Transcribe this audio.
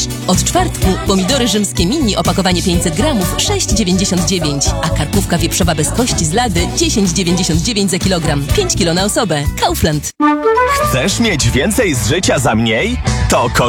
Od czwartku pomidory rzymskie mini opakowanie 500 gramów 6,99, a karkówka wieprzowa bez kości z Lady 10,99 za kilogram. 5 kilo na osobę. Kaufland. Chcesz mieć więcej z życia za mniej? To